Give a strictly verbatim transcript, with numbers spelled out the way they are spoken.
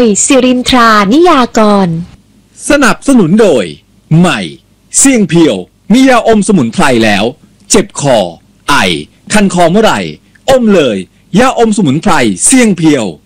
สิรินทรานิยากรสนับสนุนโดยใหม่เสี่ยงเพียวมียาอมสมุนไพรแล้วเจ็บคอไอคันคอเมื่อไหร่อมเลยยาอมสมุนไพรเสี่ยงเพียว